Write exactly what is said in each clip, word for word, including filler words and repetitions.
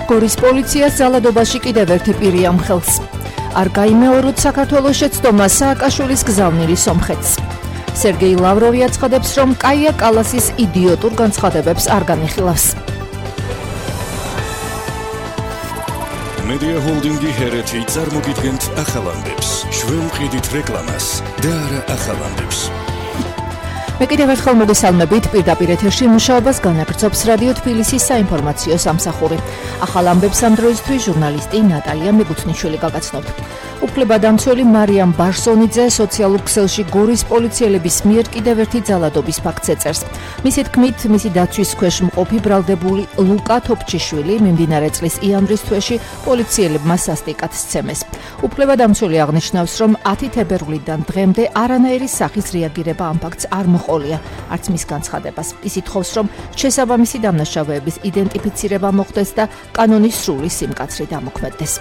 გორის პოლიციას ძალადობაში კიდევ ერთი პირი ამხელს. არ გაიმეოროთ საქართველოს შეცდომა სააკაშვილის გზავნილი სომხეთს. სერგეი ლავროვი აცხადებს, რომ კაია კალასის იდიოტურ განცხადებებს არ განიხილავს. Media Holdingi ჰერეთი წარმოგიდგენთ ახალამდებს. ჩვენ ვყიდით რეკლამას და არა ახალამდებს. მე კიდევ ერთხელ მოგესალმებით, პირდაპირ ეთერში მუშაობას განაგრძობს რადიო თბილისის საინფორმაციო სამსახური. ახალ ამბებს ამ დროისთვის ჟურნალისტი ნატალია მეგუთნიშვილი გაგაცნობთ. უფლებადამცველი მარიამ ბარსონიძე სოციალურ ქსელში გორის პოლიციელების მიერ კიდევ ერთი ძალადობის ფაქტს ეწერს. მისი თქმით, მისი დაცვის ქვეშ მყოფი ბრალდებული ლუკა თოფჩიშვილი მიმდინარე წლის იანვრის თვეში პოლიციელებმა სასტიკად სცემეს. უფლებადამცველი აღნიშნავს, რომ ათი თებერვლიდან დღემდე არანაირი სახის რეაგირება ამ ფაქტს არ მოყოლია, არც მის განცხადებას. ის ითხოვს, რომ შესაბამისი დამნაშავეების იდენტიფიცირება მოხდეს და კანონის სრული სიმკაცრე დამოქმედდეს.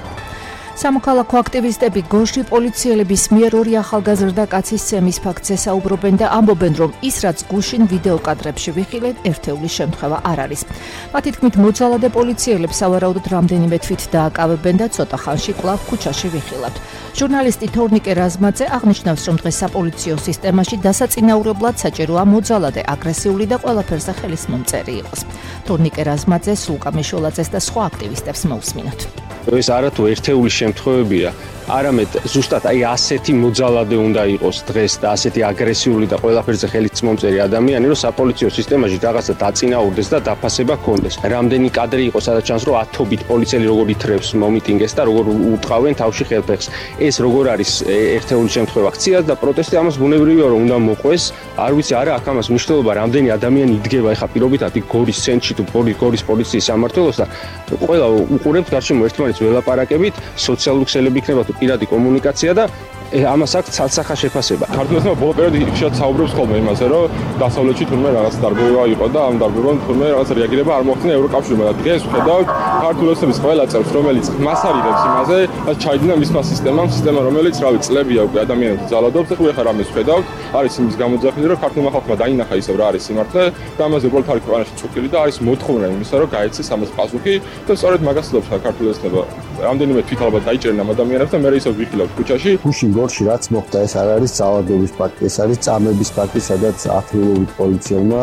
სამოქალაქო აქტივისტები გორში პოლიციელების მიერ ორი ახალგაზრდა კაცის სცემის ფაქტზე საუბრობენ და ამბობენ, რომ ის რაც გუშინ ვიდეო კადრებში ვიხილეთ, ერთეული შემთხვევა არ არის. მათი თქმით, მოძალადე პოლიციელებს სავარაუდოდ რამდენიმე თვით დააკავებენ და ცოტა ხანში კვლავ ქუჩაში ვიხილავთ. ჟურნალისტი თორნიკე რაზმაძე აღნიშნავს, რომ დღეს საპოლიციო სისტემაში დასაწინაურებლად საჭიროა მოძალადე, აგრესიული და ყველაფერზე ხელის მომწერი იყოს. თორნიკე რაზმაძეს, ლუკა მიშოლაძეს და სხვა აქტივისტებს მოусმინოთ. ეს არათუ ერთეული შემთხვევებია, არამედ ზუსტად აი ასეთი მოძალადე უნდა იყოს დღეს და ასეთი აგრესიული და ყველაფერზე ხელის მომწერი ადამიანი, რომ საპოლიციო სისტემაში რაღაცა დაწინაურდეს და დაფასება ჰქონდეს. რამდენი კადრი იყო, სადაც ჩანს, რომ ათობით პოლიციელი როგორ ითრევს მომიტინგეს და როგორ უტყავენ თავში ხელფეხს. ეს როგორ არის ერთეული შემთხვევა ქციას და პროტესტი ამას ბუნებრივია, რომ უნდა მოყვეს. არ ვიცი, არა აქ ამას მნიშვნელობა, რამდენი ადამიანი იდგება ეხა პირობითად გორის ცენტრში თუ გორის პოლიციის სამმართველოს და ყველა უყურებთ გარშემო ერთმანეთს ველაპარაკებით, სოციალური ქსელები იქნება თუ პირადი კომუნიკაცია და ამას აქვს ცალსახა შეფასება. ქართველებმა ბოლო პერიოდში ხშირად საუბრობს ხოლმე იმაზე, რომ დასავლეთში თურმე რაღაც დარბევა იყო და ამ დარბევამ თურმე რაღაც რეაგირება არ მოახდინა ევროკავშირმა და დღეს ვხედავთ ქართველების ყველა წევს, რომელიც მას არიდებს იმაზე, რაც ჩაიდინა მისმა სისტემამ, სისტემა რომელიც რავი წლებია უკვე ადამიანებს ძალადობს, ხო ეხლა რამეს ვხედავთ, არის იმის გამოძახილი, რომ ქართულმა ხალხმა დაინახა ისევ რა არის სიმართლე და ამაზე უბრალოდ არის ქვეყანაში წუხილი და არის მოთხოვნა იმისა, რომ გაეცეს ამას პასუხი და სწორედ მაგას ცდილობს ქართველებმა რამდენიმე თვით ალბათ დაიჭერენ ამ ადამიანებს და მე ისევ ვიხილავთ ქუჩაში. გორში რაც მოხდა, ეს არ არის ძალადობის ფაქტი, ეს არის წამების ფაქტი, სადაც ათეულობით პოლიციელმა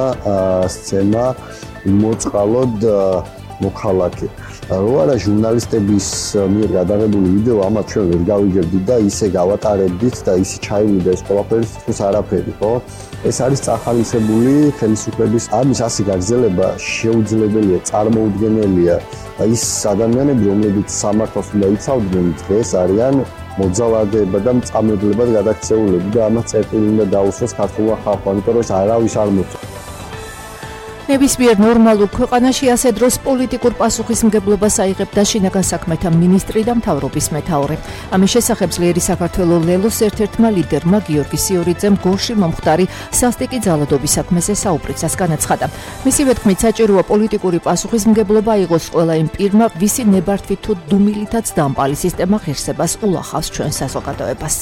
სცემა მოწყალოდ მოქალაქე. რო არა ჟურნალისტების მიერ გადაღებული ვიდეო, ამათ ჩვენ ვერ გავიგებდით და ისე გავატარებდით და ისე ჩაივიდა ეს ყველაფერი, თვითონ არაფერი, ხო? ეს არის წახალისებული ხელისუფლების ამის ასე გაგრძელება შეუძლებელია, წარმოუდგენელია. ის ადამიანები, რომლებიც სამართალს უნდა იცავდნენ, დღეს არიან მოძალადეება და მწამებლებად გადაქცეულები და ამას წერტილი უნდა დაუსვას ქართულმა ხალხმა, იმიტომ რომ ეს არავის არ მოწონს. ნებისმიერ ნორმალურ ქვეყანაში ასე დროს პოლიტიკურ პასუხისმგებლობას აიღებდა შინაგან საქმეთა მინისტრი და მთავრობის მეთაური. ამის შესახებ ძლიერი საქართველოს ლელოს ერთ-ერთმა ლიდერმა გიორგი სიორიძემ გორში მომხდარი სასტიკი ძალადობის საქმეზე საუბრისას განაცხადა. მისივე თქმით, საჭიროა პოლიტიკური პასუხისმგებლობა აიღოს ყველა იმ პირმა, ვისი ნებართვით თუ დუმილითაც დამპალი სისტემა ღირსებას ულახავს ჩვენ საზოგადოებას.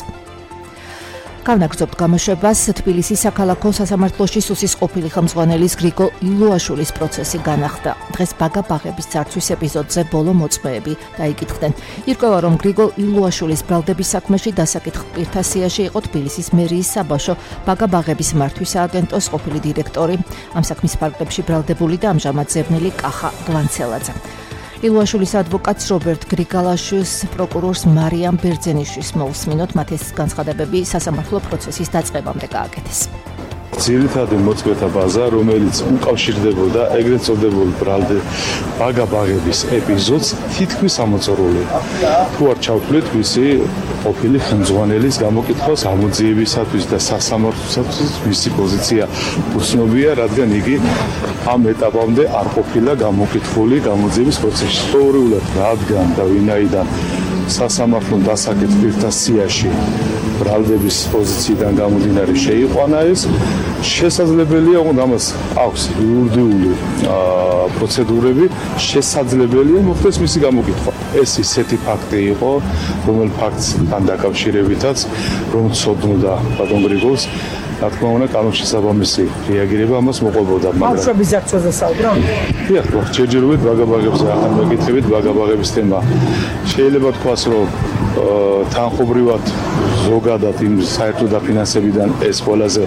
Განაგრძობთ გამოშვებას თბილისის საქალაქო სასამართლოში სუსის ყოფილი ხელმძღვანელის გრიგოლ ილუაშვილის პროცესი განახდა. დღეს ბაგა-ბაღების ძარცვის ეპიზოდზე ბოლო მოწმეები დაიკითხდნენ. ირკვევა, რომ გრიგოლ ილუაშვილის ბრალდების საქმეში დასაკითხ პირთა სიაში იყო თბილისის მერიის საბავშვო ბაგა-ბაღების მართვის სააგენტოს ყოფილი დირექტორი, ამ საქმის ფარგლებში ბრალდებული და ამჟამად ზევნილი კახა გლანცელაძე. ილუაშვილის ადვოკატს რობერტ გრიგალაშვილს, პროკურორს მარიამ ბერძენიშვილს მოусმინოთ, მათ ეს განცხადებები სასამართლო პროცესის დაწყებამდე გააკეთეს. ძირითადი მოწმეთა ბაზა, რომელიც უკავშირდებოდა ეგრეთ წოდებულ ბრალდე ბაგა-ბაღების ეპიზოდს, თითქმის ამოწურულია. თუ არ ჩავთვლით მისი ყოფილი ხელმძღვანელის გამოკითხვას ამოძიებისათვის და სასამართლოსათვის მისი პოზიცია უცნობია, რადგან იგი ამ ეტაპამდე არ ყოფილა გამოკითხული გამოძიების პროცესში. თეორიულად, რადგან და ვინაიდან სასამართლომ დასაკითხ პირთა სიაში ბრალდების პოზიციიდან გამომდინარე შეიყვანა ეს, შესაძლებელია, ოღონდ ამას აქვს იურიდიული პროცედურები, შესაძლებელია მოხდეს მისი გამოკითხვა. ეს ისეთი ფაქტი იყო, რომელ ფაქტთან დაკავშირებითაც, რომ ცოდნოდა ბატონ გრიგოლს, რა თქმა უნდა, კანონშესაბამისი რეაგირება ამას მოყვებოდა, მაგრამ ბავშვების ძარცვაზე საუბრობთ? დიახ, ჯერჯერობით ბაგაბაღებზე ახალ მეკითხებით ბაგაბაღების თემა. შეიძლება თქვას, რომ თანხობრივად ზოგადად იმ საერთო დაფინანსებიდან ეს ყველაზე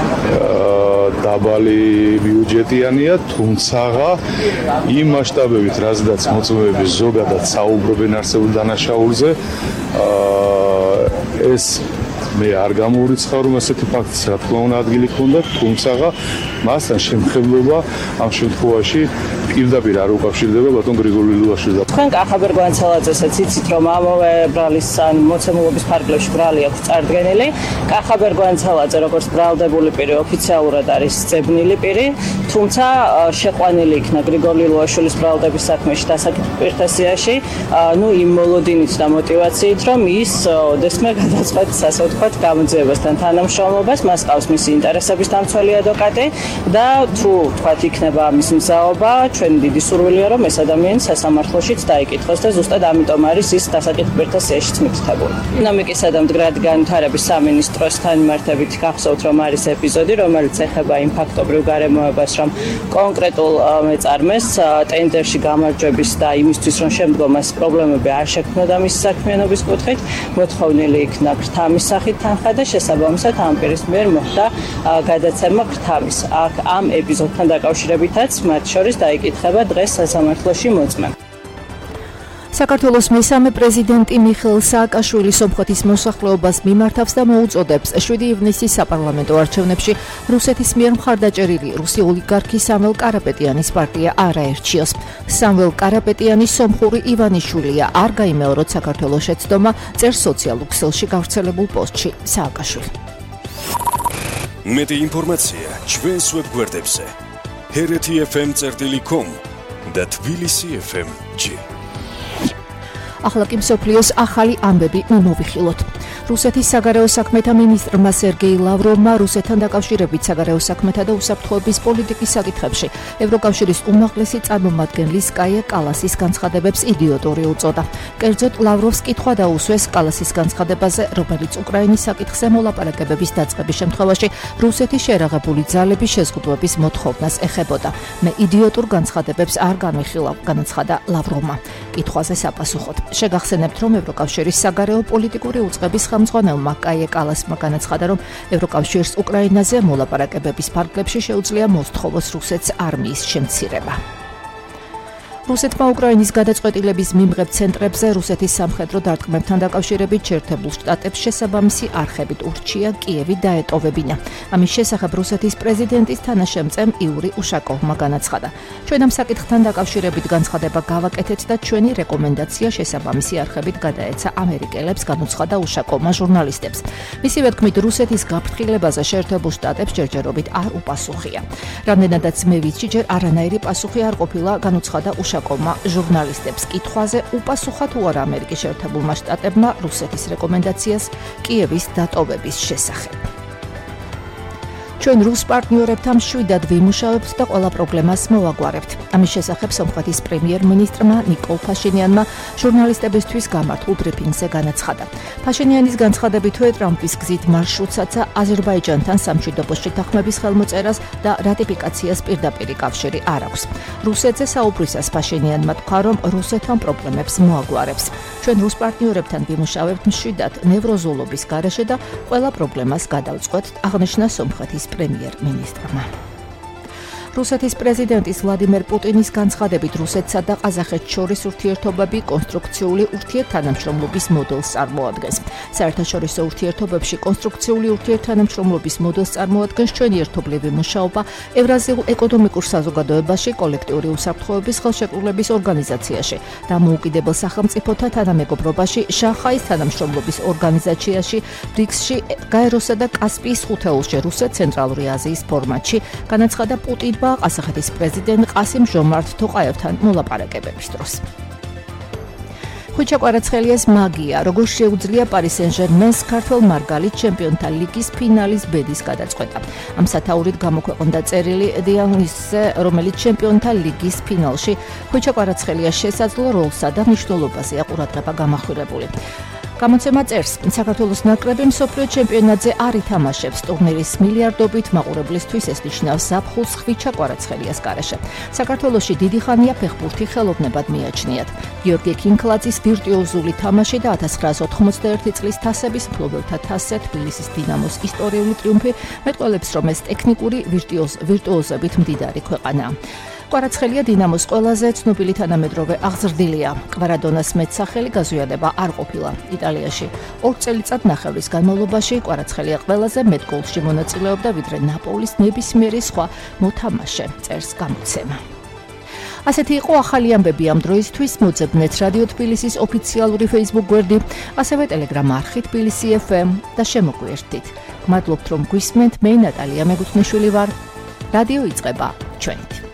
დაბალი ბიუჯეტიანია, თუმცა იმ მასშტაბებით, რაზედაც მოწმეები ზოგადად საუბრობენ არსებულ დანაშაულზე, ეს მე არ გამოვრიცხავ, რომ ასეთი ფაქტის რა თქმა უნდა ადგილი ქონდა, თუმცა მასთან შემხებლობა ამ შემთხვევაში პირდაპირ არ უკავშირდება ბატონ გრიგოლ ილუაშვილს. თქვენ კახაბერ გვანცელაძესაც იცით, რომ ამავე ბრალის ან მოცემულობის ფარგლებში ბრალი აქვს წარდგენილი. კახაბერ გვანცელაძე როგორც ბრალდებული პირი ოფიციალურად არის ძებნილი პირი, თუმცა შეყვანილი იქნა გრიგოლ ილუაშვილის ბრალდების საქმეში დასაკითხ პირთა სიაში, ну იმ მოლოდინით და мотивაციით, რომ ის ოდესმე გადაწყვეტს, ასე ვთქვათ, გამოძიებასთან თანამშრომლობას, მას ყავს მისი ინტერესების დამცველი ადვოკატი და თუ თქვათ იქნება ამის მზაობა, ჩვენ დიდი სურვილია რომ ეს ადამიანი სასამართლოშიც დაიკითხოს და ზუსტად ამიტომ არის ის დასაკითხ პირთა სიაშიც მითითებული. დინამიკისა და მდგრადი განვითარების სამინისტროსთან მიმართებით გახსოვთ რომ არის ეპიზოდი, რომელიც ეხება იმ ფაქტობრივ გარემოებას, რომ კონკრეტულ მეწარმეს ტენდერში გამარჯვების და იმისთვის რომ შემდგომ მას პრობლემები არ შექმნოდა მის საქმიანობის კუთხით, მოთხოვნილი იქნა ქრთამის სახით თანხა და შესაბამისად ამ პირის მიერ მოხდა გადაცემა ქრთამის. აქ ამ ეპიზოდთან დაკავშირებითაც მათ შორის დაიკითხება დღეს სასამართლოში მოწმე. საქართველოს მესამე პრეზიდენტი მიხეილ სააკაშვილი სომხეთის მოსახლეობას მიმართავს და მოუწოდებს შვიდი ივნისის საპარლამენტო არჩევნებში რუსეთის მიერ მხარდაჭერილი რუსი ოლიგარქი სამվել კარაპეტიანის პარტია არ აერჩიოს. სამվել კარაპეტიანი სომხური ივანიშვილია, არ გაიმეოროთ საქართველოს შეცდომა, წერს სოციალურ ქსელში გავრცელებულ პოსტში სააკაშვილი. მეტი ინფორმაცია ჩვენს ვებგვერდებზე ჰერეთი ეფ ემ წერტილი კომ და თბილისი ეფ ემ ჯი. ახლა კი მსოფლიოს ახალი ამბები მომოვიხილოთ. რუსეთის საგარეო საქმეთა მინისტრმა სერგეი ლავროვმა რუსეთთან დაკავშირებით საგარეო საქმეთა და უსაფრთხოების პოლიტიკის საკითხებში ევროკავშირის უმაღლესი წარმომადგენლის კაია კალასის განცხადებებს იდიოტური უწოდა. კერძოდ ლავროვს კითხვა დაუსვეს კალასის განცხადებაზე, რომელიც უკრაინის საკითხზე მოლაპარაკებების დაწყების შემთხვევაში რუსეთის შერაღებული ძალების შეზღუდვების მოთხოვნას ეხებოდა. მე იდიოტურ განცხადებებს არ განვიხილავ, განაცხადა ლავროვმა. კითხვაზე საპასუხოდ შეგახსენებთ, რომ ევროკავშირის საგარეო პოლიტიკური უწყების ხელმძღვანელმა კაია კალასმა განაცხადა, რომ ევროკავშირს უკრაინაზე მოლაპარაკებების ფარგლებში შეუძლია მოსთხოვოს რუსეთს არმიის შემცირება. რუსეთმა უკრაინის გადაწყვეტილების მიმღებ ცენტრებზე რუსეთის სამხედრო დარტყმებთან დაკავშირებით შეერთებულ შტატებს შესაბამისი არხებით ურჩია კიევი დაეტოვებინა. ამის შესახებ რუსეთის პრეზიდენტის თანაშემწემ იური უშაკოვმა განაცხადა. ჩვენ ამ საკითხთან დაკავშირებით განცხადება გავაკეთეთ და ჩვენი რეკომენდაცია შესაბამისი არხებით გადაეცა ამერიკელებს, განუცხადა უშაკოვმა ჟურნალისტებს. მისივე თქმით, რუსეთის გაფრთხილებაზე შეერთებულ შტატებს ჯერჯერობით არ უპასუხია. რამდენადაც მე ვიცი, ჯერ არანაირი პასუხი არ ყოფილა, განუცხადა უშაკოვმა. კომა ჟურნალისტებს კითხვაზე უპასუხა თუ არა ამერიკის შეერთებულმა შტატებმა რუსეთის რეკომენდაციას კიევის დატოვების შესახებ. ჩვენ რუს პარტნიორებთან მშვიდად ვიმუშავებთ და ყველა პრობლემას მოვაგვარებთ. ამის შესახებ სომხეთის პრემიერ-მინისტრმა ნიკოლ ფაშინიანმა ჟურნალისტებისთვის გამართულ ბრიფინგზე განაცხადა. ფაშინიანის განცხადებითვე ტრამპის გზით მარშრუტსაცა აზერბაიჯანთან სამშვიდობო შეთანხმების ხელმოწერას და რატიფიკაციას პირდაპირი კავშირი არ აქვს. რუსეთზე საუბრისას ფაშინიანმა თქვა, რომ რუსეთთან პრობლემებს მოაგვარებს. ჩვენ რუს პარტნიორებთან ვიმუშავებთ მშვიდად, ნევროზულობის გარეშე და ყველა პრობლემას გადავწყვეტთ, აღნიშნა სომხეთის პრემიერ-მინისტრმა. რუსეთის პრეზიდენტის ვლადიმერ პუტინის განცხადებით რუსეთსა და ყაზახეთს შორის ურთიერთობები კონსტრუქციული ურთიერთთანამშრომლობის მოდელს წარმოადგენს. საერთაშორისო ურთიერთობებში კონსტრუქციული ურთიერთთანამშრომლობის მოდელს წარმოადგენს ჩვენი ერთობლივი მუშაობა ევრაზიულ ეკონომიკურ საზოგადოებაში, კოლექტიური უსაფრთხოების ხელშეკრულების ორგანიზაციაში, დამოუკიდებელ სახელმწიფოთა თანამეგობრობაში, შანხაის თანამშრომლობის ორგანიზაციაში, ბრიქსში, გაეროსა და კასპიის ხუთეულში, რუსეთ ცენტრალური აზიის ფორმატში, განაცხადა პუტინმა ყაზახეთის პრეზიდენტ ყასიმ ჟომართ თოყაევთან მოლაპარაკებების დროს. ხვიჩა კვარაცხელიას მაგია, როგორ შეუძლია პარი სენ-ჟერმენს ქართველ მარგალით ჩემპიონთა ლიგის ფინალის ბედის გადაწყვეტა. ამ სათაურით გამოქვეყნდა წერილი დიანისზე, რომელიც ჩემპიონთა ლიგის ფინალში ხვიჩა კვარაცხელიას შესაძლო როლსა და მნიშვნელობაზეა ყურადღება გამახვილებული. გამოცემა წერს, საქართველოს ნაკრები მსოფლიო ჩემპიონატზე არ ითამაშებს ტურნირის მილიარდობით მაყურებლისთვის ეს ნიშნავს ზაფხულს ხვიჩა კვარაცხელიას გარეშე. საქართველოში დიდი ხანია ფეხბურთი ხელოვნებად მიაჩნიათ. გიორგი კინკლაძის ვირტუოზული თამაში და ათას ცხრაასი ოთხმოცდაერთი წლის თასების მფლობელთა თასზე თბილისის დინამოს ისტორიული ტრიუმფი მეტყველებს, რომ ეს ტექნიკური ვირტუოზ ვირტუოზებით მდიდარი ქვეყანაა. კვარაცხელია დინამოს ყველაზე ცნობილი თანამედროვე აღზრდილია. კვარადონას მეტსახელი გაზვიადება არ ყოფილა. იტალიაში ორ წელიწად ნახევრის განმავლობაში კვარაცხელია ყველაზე მეტ გოლში მონაწილეობდა, ვიდრე ნაპოლის ნებისმიერი სხვა მოთამაშე, წერს გამოცემა. ასეთი იყო ახალი ამბები ამ დროისთვის. მოძებნეთ რადიო თბილისის ოფიციალური Facebook გვერდი, ასევე Telegram არხი თბილისი ეფემ და შემოგვიერთდით. მადლობთ, რომ გვისმენთ. მე ნატალია მეგუთნიშვილი ვარ. რადიო იწყება ჩვენით.